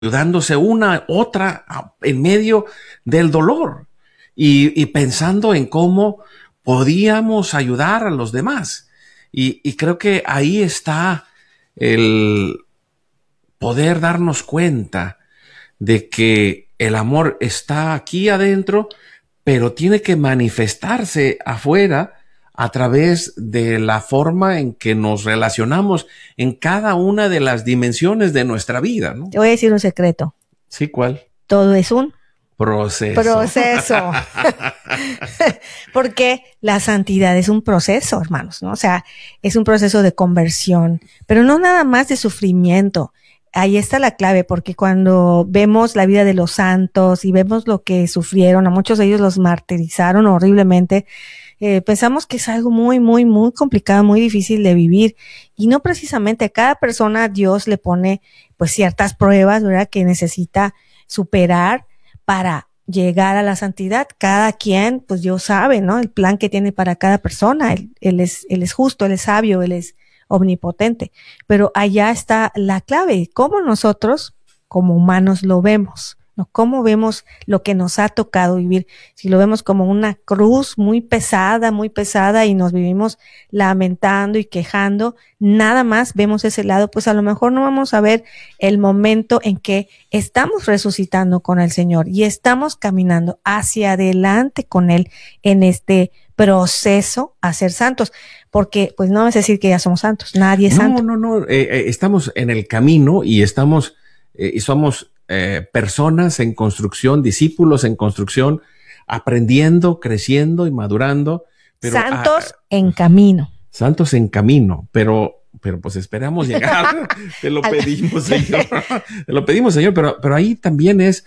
ayudándose una otra en medio del dolor y pensando en cómo podíamos ayudar a los demás. Y creo que ahí está el poder darnos cuenta de que el amor está aquí adentro, pero tiene que manifestarse afuera a través de la forma en que nos relacionamos en cada una de las dimensiones de nuestra vida, ¿no? Te voy a decir un secreto. Sí, ¿cuál? Todo es un proceso. Porque la santidad es un proceso, hermanos, ¿no? O sea, es un proceso de conversión, pero no nada más de sufrimiento. Ahí está la clave, porque cuando vemos la vida de los santos y vemos lo que sufrieron, a muchos de ellos los martirizaron horriblemente, pensamos que es algo muy, muy, muy complicado, muy difícil de vivir. Y no precisamente a cada persona Dios le pone pues ciertas pruebas, ¿verdad?, que necesita superar para llegar a la santidad. Cada quien, pues Dios sabe, ¿no?, el plan que tiene para cada persona. Él es justo, Él es sabio, Él es omnipotente. Pero allá está la clave, cómo nosotros como humanos lo vemos, ¿no? Cómo vemos lo que nos ha tocado vivir. Si lo vemos como una cruz muy pesada y nos vivimos lamentando y quejando, nada más vemos ese lado, pues a lo mejor no vamos a ver el momento en que estamos resucitando con el Señor y estamos caminando hacia adelante con Él en este proceso a ser santos, porque pues no es decir que ya somos santos, nadie es santo. No, estamos en el camino y estamos y somos personas en construcción, discípulos en construcción, aprendiendo, creciendo y madurando. Pero, santos en camino. Santos en camino, pero pues esperamos llegar. Te lo pedimos, Señor. Te lo pedimos, Señor, pero ahí también es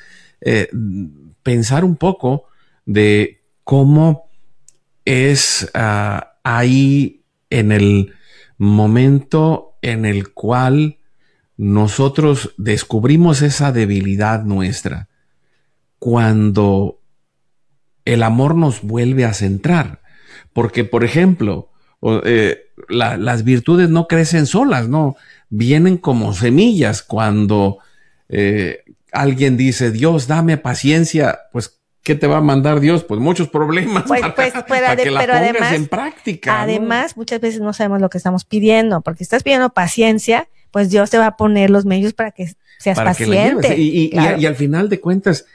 pensar un poco de cómo es ahí en el momento en el cual nosotros descubrimos esa debilidad nuestra, cuando el amor nos vuelve a centrar. Porque, por ejemplo, las virtudes no crecen solas, ¿no? Vienen como semillas. Cuando alguien dice, Dios, dame paciencia, pues ¿qué te va a mandar Dios? Pues muchos problemas para que la pongas además, en práctica. Además, ¿no? Muchas veces no sabemos lo que estamos pidiendo, porque estás pidiendo paciencia, pues Dios te va a poner los medios para que seas paciente. Que claro. y al final de cuentas,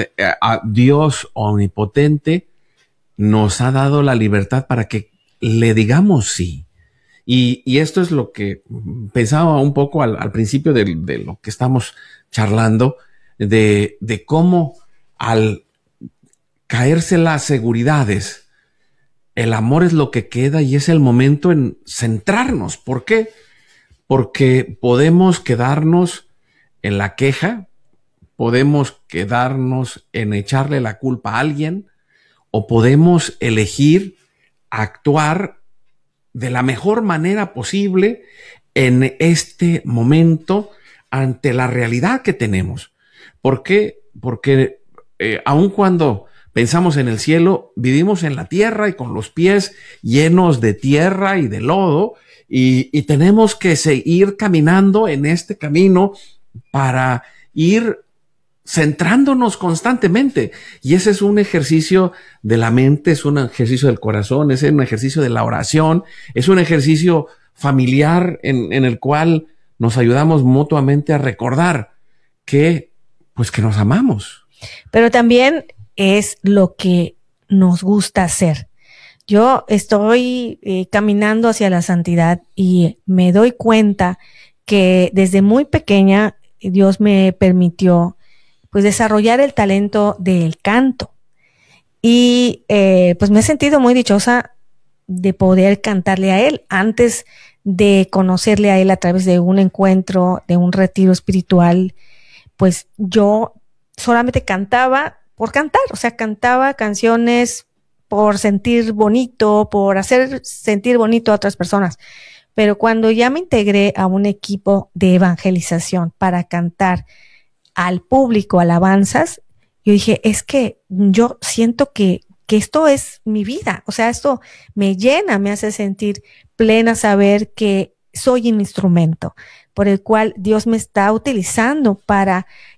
Dios omnipotente nos ha dado la libertad para que le digamos sí. Y esto es lo que pensaba un poco al principio de lo que estamos charlando, de cómo al caerse las seguridades, el amor es lo que queda y es el momento en centrarnos. ¿Por qué? Porque podemos quedarnos en la queja, podemos quedarnos en echarle la culpa a alguien, o podemos elegir actuar de la mejor manera posible en este momento ante la realidad que tenemos. ¿Por qué? Porque aun cuando pensamos en el cielo, vivimos en la tierra y con los pies llenos de tierra y de lodo, y tenemos que seguir caminando en este camino para ir centrándonos constantemente. Y ese es un ejercicio de la mente, es un ejercicio del corazón, es un ejercicio de la oración, es un ejercicio familiar en el cual nos ayudamos mutuamente a recordar que nos amamos. Pero también es lo que nos gusta hacer. Yo estoy caminando hacia la santidad y me doy cuenta que desde muy pequeña Dios me permitió pues desarrollar el talento del canto. Y pues me he sentido muy dichosa de poder cantarle a Él antes de conocerle a Él a través de un encuentro, de un retiro espiritual. Pues yo solamente cantaba por cantar, o sea, cantaba canciones por sentir bonito, por hacer sentir bonito a otras personas. Pero cuando ya me integré a un equipo de evangelización para cantar al público alabanzas, yo dije, es que yo siento que esto es mi vida, o sea, esto me llena, me hace sentir plena saber que soy un instrumento por el cual Dios me está utilizando para